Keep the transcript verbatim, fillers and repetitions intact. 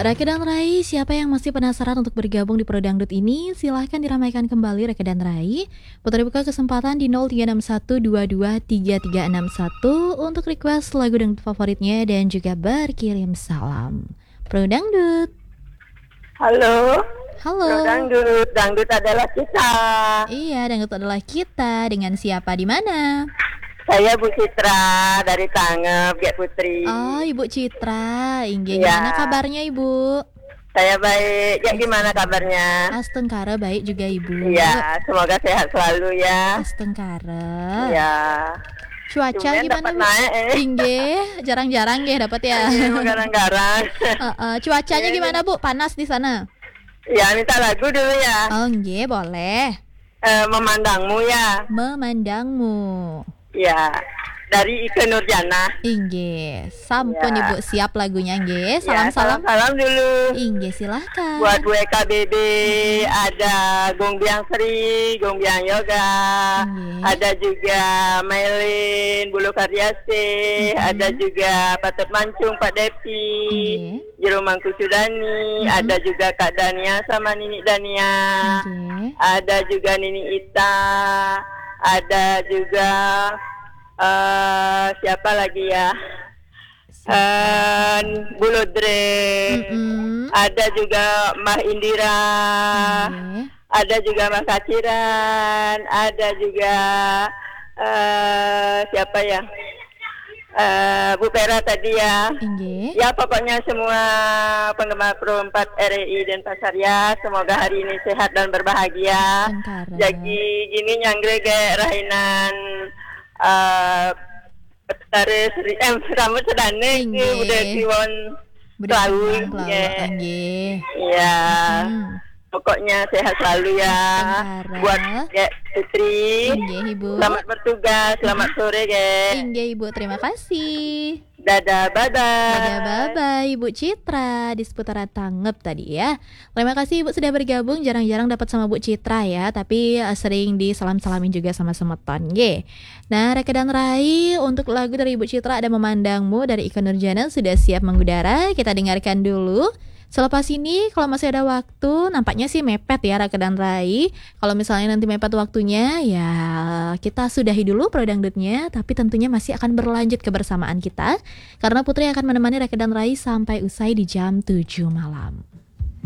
Reke dan Rai, siapa yang masih penasaran untuk bergabung di Pro Dangdut ini? Silahkan diramaikan kembali Reke dan Rai. Putar buka kesempatan di nol tiga enam satu dua dua tiga tiga enam satu untuk request lagu dangdut favoritnya dan juga berkirim salam. Pro Dangdut. Halo. Halo. Pro Dangdut, dangdut adalah kita. Iya, dangdut adalah kita. Dengan siapa di mana? Saya Bu Citra dari Tangep, Gek Putri. Oh, Ibu Citra. Inggih, Ya. gimana kabarnya Ibu? Saya baik. Ya, gimana kabarnya? Astengkara baik juga Ibu. Iya, semoga sehat selalu ya. Astengkara. Iya. Cuaca Tumben gimana dapat Bu? naik, eh. Inggih, jarang-jarang nggih dapat ya. Iya, garang-garang. Heeh, cuacanya Iya, gimana Bu? Panas di sana? Ya, minta lagu dulu ya. Oh, nggih, boleh. Eh, memandangmu ya. Memandangmu. Ya. Dari Ike Nurjana. Inggih, sampun Ya. Ibu, siap lagunya nggih. Ya, Salam-salam. salam dulu. Inggih, silahkan. Buat W K B B ada Gong Biang Sri, Gong Biang Yoga, Nggih. ada juga Mailin, Bulu Karyase, Mhm. ada juga Patut Mancung, Pak Depi, Nggih. Jerumang Kusudani, Mhm. ada juga Kak Dania sama Nini Dania, Nggih. ada juga Nini Ita, ada juga eh siapa lagi ya? Eh Bulodre. Mm-mm. Ada juga Mbah Indira, Nggih. ada juga Mas Kaciran, ada juga eh siapa ya? Eh Bu Pera tadi ya. Inggih. Ya pokoknya semua penggemar Pro empat R I dan Pasarya semoga hari ini sehat dan berbahagia. Astengkara. Jadi gini nyanggrege rahinan eh taris em rambut sedane Inggih. ki udah kiwon Budak selalu Kembang, ya. Pelawa. Nggih. Iya. Hmm. Pokoknya sehat selalu ya. Astengkara. Buat Gek Putri. Inggih, Ibu. Selamat bertugas, selamat sore Gek. Inggih, Ibu, terima kasih. Dadah, bye-bye. Dadah, bye-bye Ibu Citra di seputaran Tangep tadi ya. Terima kasih Ibu sudah bergabung. Jarang-jarang dapat sama Bu Citra ya, tapi uh, sering disalam-salamin juga sama Semeton. Ye. Nah, Reke dan Rai, untuk lagu dari Ibu Citra ada Memandangmu dari Ike Nurjana sudah siap mengudara. Kita dengarkan dulu. Selepas ini kalau masih ada waktu, nampaknya sih mepet ya Reke dan Rai. Kalau misalnya nanti mepet waktunya, ya kita sudahi dulu Pro Dangdutnya. Tapi tentunya masih akan berlanjut kebersamaan kita, karena Putri akan menemani Reke dan Rai sampai usai di jam tujuh malam.